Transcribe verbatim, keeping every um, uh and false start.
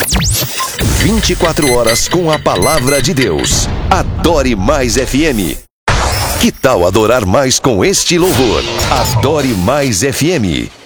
vinte e quatro horas com a palavra de Deus. Adore Mais F M. Que tal adorar mais com este louvor? Adore Mais F M.